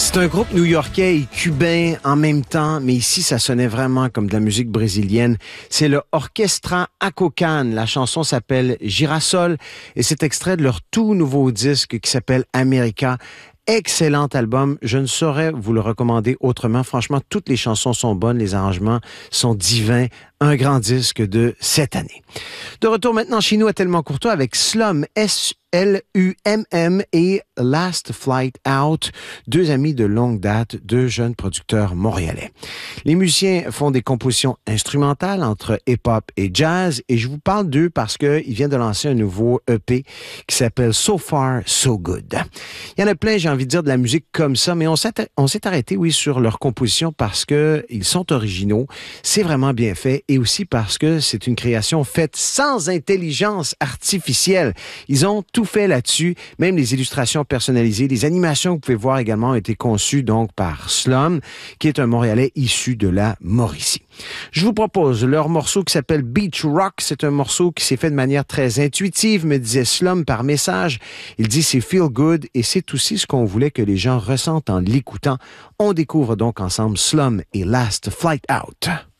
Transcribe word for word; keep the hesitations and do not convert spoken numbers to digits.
C'est un groupe new-yorkais et cubain en même temps, mais ici, ça sonnait vraiment comme de la musique brésilienne. C'est le Orquestra Acocan. La chanson s'appelle Girasol et c'est extrait de leur tout nouveau disque qui s'appelle America. Excellent album. Je ne saurais vous le recommander autrement. Franchement, toutes les chansons sont bonnes, les arrangements sont divins. Un grand disque de cette année. De retour maintenant chez nous à Tellement Courtois avec Slum, S L U M M et Last Flight Out, deux amis de longue date, deux jeunes producteurs montréalais. Les musiciens font des compositions instrumentales entre hip-hop et jazz et je vous parle d'eux parce qu'ils viennent de lancer un nouveau E P qui s'appelle So Far, So Good. Il y en a plein, j'ai envie de dire, de la musique comme ça, mais on s'est, on s'est arrêté, oui, sur leur composition parce qu'ils sont originaux, c'est vraiment bien fait et aussi parce que c'est une création faite sans intelligence artificielle. Ils ont tout fait là-dessus, même les illustrations personnalisées, les animations que vous pouvez voir également ont été conçues donc par Slum, qui est un Montréalais issu de la Mauricie. Je vous propose leur morceau qui s'appelle Beach Rock. C'est un morceau qui s'est fait de manière très intuitive, me disait Slum par message. Il dit c'est feel good et c'est aussi ce qu'on voulait que les gens ressentent en l'écoutant. On découvre donc ensemble Slum et Last Flight Out.